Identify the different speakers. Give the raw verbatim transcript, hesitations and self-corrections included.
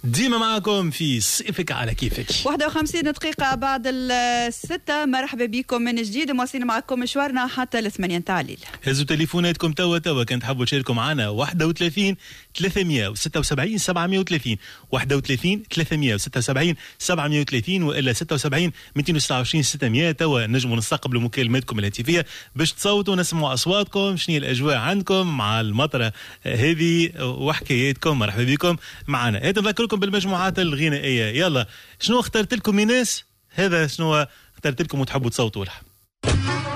Speaker 1: ديما معكم في صيفك على كيفك.
Speaker 2: واحد وخمسين دقيقة بعد الستة، مرحبا بكم من جديد، مواصلين معكم مشوارنا حتى الثمانية نتاع الليل.
Speaker 1: هزوا تليفوناتكم توا توا كان تحبوا تشاركوا معنا واحد وثلاثين ثلاثمية وستة وسبعين سبعمية وثلاثين واحد وثلاثين ثلاثمية وستة وسبعين سبعمية وثلاثين والا ستة وسبعين مئتين وستة وعشرين ستمية. توا نجموا نستقبلوا مكالماتكم الهاتفية باش تصوتوا ونسمعوا اصواتكم، شنو هي الاجواء عندكم مع المطره هذه وحكاياتكم. مرحبا بكم معنا. هذا نذكركم بالمجموعات الغنائيه. يلا شنو اخترت لكم يا ناس؟ هذا شنو اخترت لكم وتحبوا تصوتوا لها؟